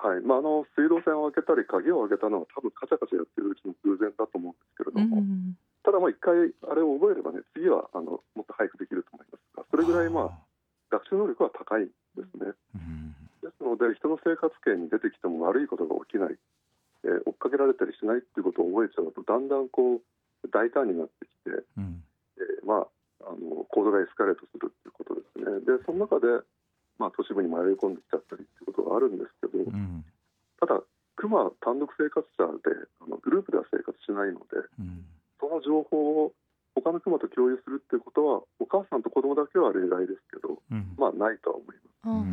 はい。水道管を開けたり鍵を開けたのは多分カチャカチャやってるうちの偶然だと思うんですけれども、ただ一回あれを覚えればね、次はもっと早くできると思いますが、それぐらい学習能力は高いですね。ですので人の生活圏に出てきても悪いことが起きない、追っかけられたりしないっていうことを覚えちゃうと、だんだん大胆になってきて、行動がエスカレートするっていうことですね。でその中で、都市部に迷い込んできちゃったりっていうことがあるんですけど、ただクマは単独生活者でグループでは生活しないので、その情報を他のクマと共有するっていうことはお母さんと子供だけは例外ですけど、ないとは思います。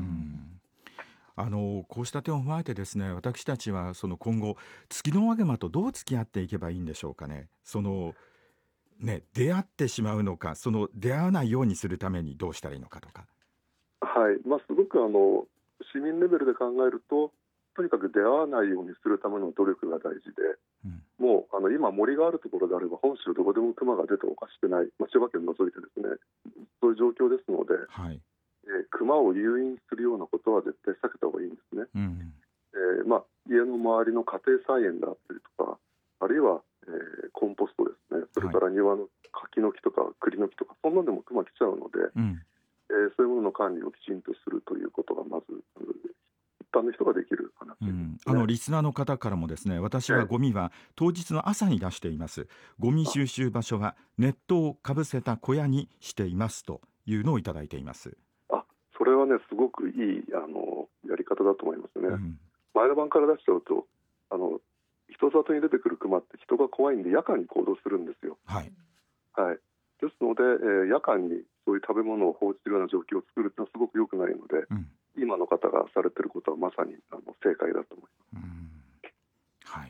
こうした点を踏まえてですね、私たちは今後ツキノワグマとどう付き合っていけばいいんでしょうかね。出会ってしまうのか、出会わないようにするためにどうしたらいいのかとか。 はい。すごく市民レベルで考えると、とにかく出会わないようにするための努力が大事で、もう今森があるところであれば本州どこでもクマが出ておかしくない、千葉県を除いてですね、そういう状況ですので、クマを誘引するようなことは絶対避けた方がいいんですね。家の周りの家庭菜園であったりとか、あるいは、コンポストですね、それから庭の柿の木とか栗の木とか、そんなのでもクマ来ちゃうので、そういうものの管理をきちんとするということがまず一般の人ができる話ですね。 リスナーの方からもですね、私はゴミは当日の朝に出しています。ゴミ収集場所はネットをかぶせた小屋にしていますというのをいただいています。 それはね、すごくいいやり方だと思いますね。前の晩から出しちゃうと人里に出てくるクマって人が怖いんで夜間に行動するんですよ。ですので、夜間にそういう食べ物を放置するような状況を作るというのはすごく良くないので、今の方がされていることはまさに正解だと思います。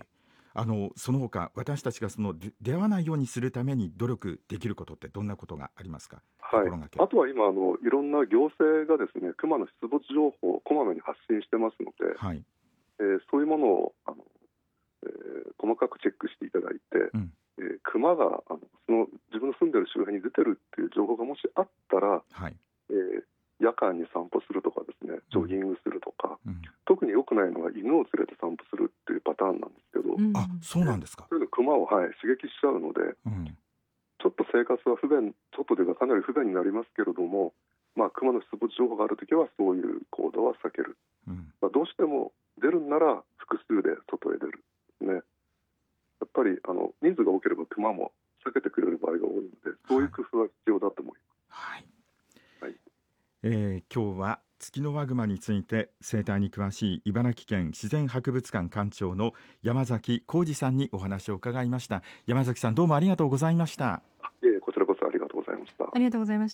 その他私たちが出会わないようにするために努力できることってどんなことがありますか。 あとは今いろんな行政がですね、クマの出没情報をこまめに発信してますので、そういうものを細かくチェックしていただいて、クマが自分の住んでいる周辺に出てるっていう情報がもしあったら、夜間に散歩するとかですね、ジョギングするとか、特に良くないのは犬を連れて散歩するっていうパターンなんですけど、 そうなんですか。 そういうのクマを、刺激しちゃうので、ちょっと生活は不便、ちょっとというかかなり不便になりますけれども、クマの出没情報があるときはそういう行動は避ける。どうしても出るんなら複数で外へ出るね。やっぱり人数が多ければクマも避けてくれる場合が多いので、そういう工夫は必要だと思います。 今日はツキノワグマについて生態に詳しい茨城県自然博物館館長の山崎浩二さんにお話を伺いました。山崎さん、どうもありがとうございました。 こちらこそありがとうございました。 ありがとうございました。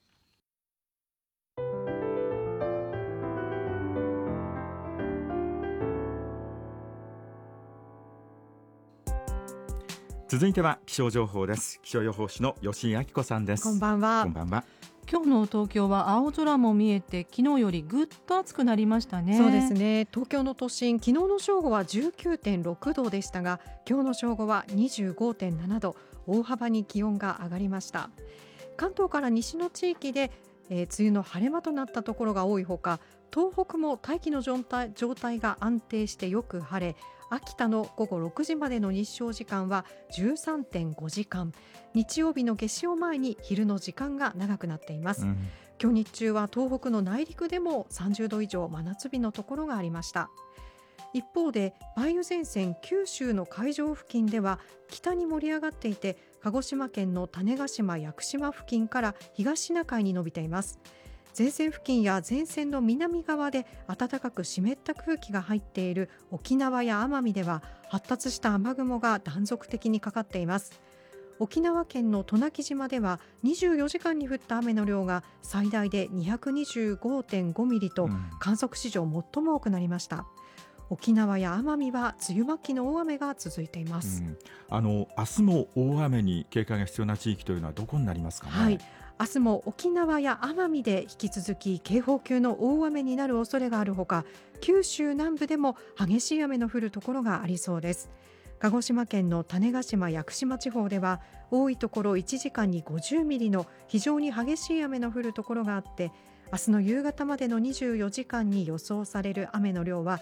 続いては気象情報です。気象予報士の吉井明子さんです。 こんばんは。今日の東京は青空も見えて昨日よりぐっと暑くなりましたね。 そうですね。東京の都心、昨日の正午は 19.6 度でしたが、今日の正午は 25.7 度、大幅に気温が上がりました。関東から西の地域で、梅雨の晴れ間となったところが多いほか、東北も大気の状態が安定してよく晴れ、秋田の午後6時までの日照時間は 13.5 時間、日曜日の夏至を前に昼の時間が長くなっています。今日日中は東北の内陸でも30度以上真夏日のところがありました。一方で梅雨前線、九州の海上付近では北に盛り上がっていて、鹿児島県の種子島・屋久島付近から東シナ海に伸びています。前線付近や前線の南側で暖かく湿った空気が入っている沖縄や奄美では発達した雨雲が断続的にかかっています。沖縄県の渡名喜島では24時間に降った雨の量が最大で 225.5 ミリと観測史上最も多くなりました。沖縄や奄美は梅雨末期の大雨が続いています。 明日も大雨に警戒が必要な地域というのはどこになりますかね。 明日も沖縄や奄美で引き続き警報級の大雨になる恐れがあるほか、九州南部でも激しい雨の降るところがありそうです。鹿児島県の種子島・屋久島地方では多いところ1時間に50ミリの非常に激しい雨の降るところがあって、明日の夕方までの24時間に予想される雨の量は